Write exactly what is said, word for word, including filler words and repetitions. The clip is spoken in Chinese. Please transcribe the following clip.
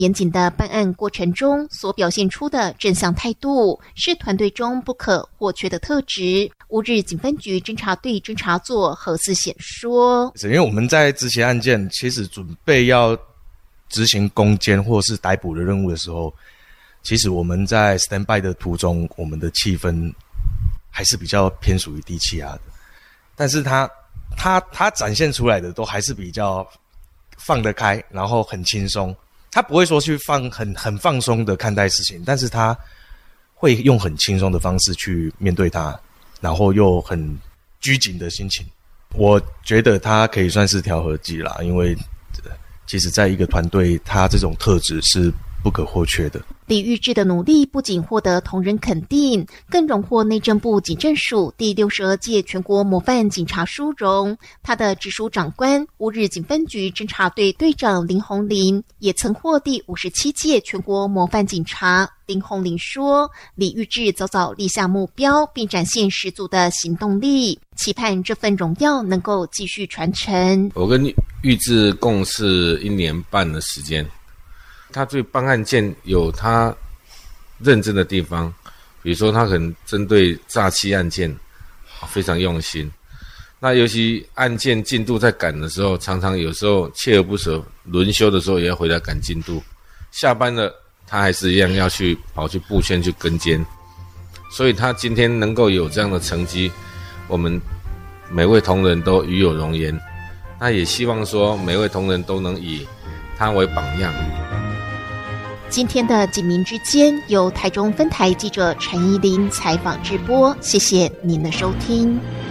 严谨的办案过程中所表现出的正向态度，是团队中不可或缺的特质。乌日警分局侦查队侦查座何思显说：“ 因为我们在执行案件，其实准备要执行攻坚或是逮捕的任务的时候，其实我们在 stand by 的途中，我们的气氛还是比较偏属于低气压的。但是他他他展现出来的都还是比较放得开，然后很轻松。”他不会说去放很很放松的看待事情，但是他会用很轻松的方式去面对它，然后又很拘谨的心情。我觉得他可以算是调和剂啦，因为其实在一个团队，他这种特质是不可或缺的。 李玉志的努力不仅获得同仁肯定，更荣获内政部警政署第六十二届全国模范警察殊荣。他的直属长官乌日警分局侦查队队长林宏林也曾获第五十七届全国模范警察。林宏林说，李玉志早早立下目标，并展现十足的行动力，期盼这份荣耀能够继续传承。 我跟玉志共事一年半的时间，他对办案件有他认真的地方，比如说他可能针对诈欺案件非常用心。那尤其案件进度在赶的时候，常常有时候锲而不舍，轮休的时候也要回来赶进度。下班了，他还是一样要去跑去布线去跟监。所以他今天能够有这样的成绩，我们每位同仁都与有荣焉。那也希望说每位同仁都能以他为榜样。 今天的警民之间由台中分台记者陈怡琳采访直播，谢谢您的收听。